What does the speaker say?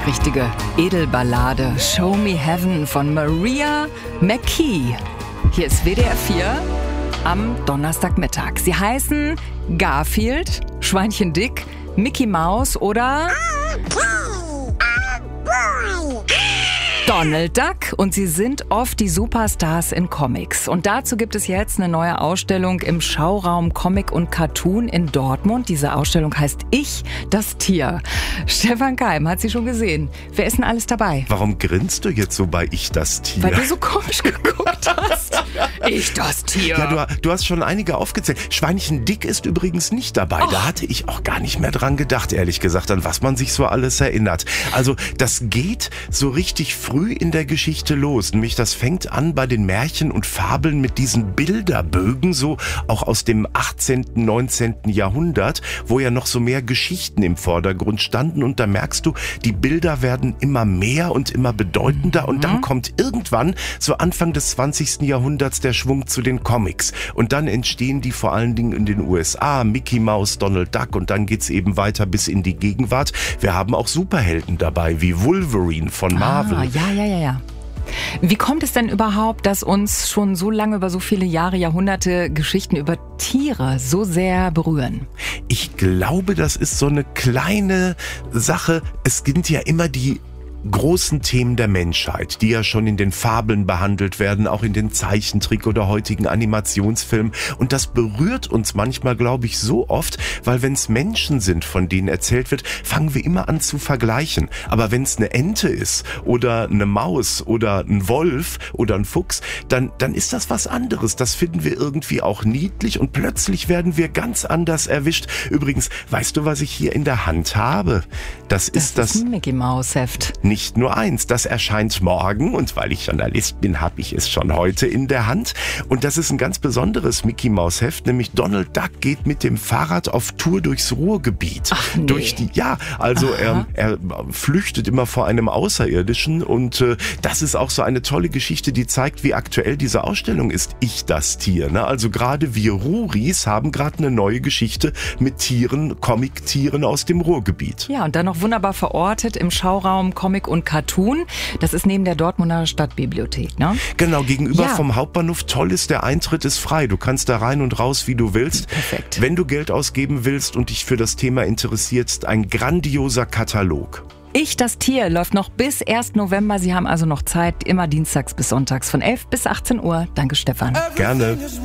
richtige Edelballade. Show Me Heaven von Maria McKee. Hier ist WDR 4 am Donnerstagmittag. Sie heißen Garfield, Schweinchen Dick, Mickey Maus oder Donald Duck, und sie sind oft die Superstars in Comics. Und dazu gibt es jetzt eine neue Ausstellung im Schauraum Comic und Cartoon in Dortmund. Diese Ausstellung heißt Ich, das Tier. Stefan Keim hat sie schon gesehen. Wer ist denn alles dabei? Warum grinst du jetzt so bei Ich, das Tier? Weil du so komisch geguckt hast. Ich, das Tier. Ja, du hast schon einige aufgezählt. Schweinchen Dick ist übrigens nicht dabei. Da hatte ich auch gar nicht mehr dran gedacht, ehrlich gesagt, an was man sich so alles erinnert. Also das geht so richtig früh in der Geschichte los. Nämlich das fängt an bei den Märchen und Fabeln mit diesen Bilderbögen, so auch aus dem 18., 19. Jahrhundert, wo ja noch so mehr Geschichten im Vordergrund standen. Und da merkst du, die Bilder werden immer mehr und immer bedeutender. Und dann kommt irgendwann, so Anfang des 20. Jahrhunderts, der Schwung zu den Comics. Und dann entstehen die vor allen Dingen in den USA, Mickey Mouse, Donald Duck, und dann geht's eben weiter bis in die Gegenwart. Wir haben auch Superhelden dabei, wie Wolverine von Marvel. Ja. Wie kommt es denn überhaupt, dass uns schon so lange, über so viele Jahre, Jahrhunderte Geschichten über Tiere so sehr berühren? Ich glaube, das ist so eine kleine Sache. Es sind ja immer die großen Themen der Menschheit, die ja schon in den Fabeln behandelt werden, auch in den Zeichentrick- oder heutigen Animationsfilmen. Und das berührt uns manchmal, glaube ich, so oft, weil wenn es Menschen sind, von denen erzählt wird, fangen wir immer an zu vergleichen. Aber wenn es eine Ente ist oder eine Maus oder ein Wolf oder ein Fuchs, dann ist das was anderes. Das finden wir irgendwie auch niedlich und plötzlich werden wir ganz anders erwischt. Übrigens, weißt du, was ich hier in der Hand habe? Das ist ein Mickey Maus Heft. Nicht nur eins, das erscheint morgen, und weil ich Journalist bin, habe ich es schon heute in der Hand. Und das ist ein ganz besonderes Mickey Maus Heft, nämlich Donald Duck geht mit dem Fahrrad auf Tour durchs Ruhrgebiet. Ach nee. Er flüchtet immer vor einem Außerirdischen, und das ist auch so eine tolle Geschichte, die zeigt, wie aktuell diese Ausstellung ist. Ich, das Tier. Ne? Also gerade wir Ruris haben gerade eine neue Geschichte mit Tieren, Comic-Tieren aus dem Ruhrgebiet. Ja, und dann noch wunderbar verortet im Schauraum Comic und Cartoon. Das ist neben der Dortmunder Stadtbibliothek, ne? Genau, gegenüber vom Hauptbahnhof. Toll ist, der Eintritt ist frei. Du kannst da rein und raus, wie du willst. Perfekt. Wenn du Geld ausgeben willst und dich für das Thema interessierst, ein grandioser Katalog. Ich, das Tier läuft noch bis 1. November. Sie haben also noch Zeit, immer dienstags bis sonntags von 11 bis 18 Uhr. Danke, Stefan. Gerne.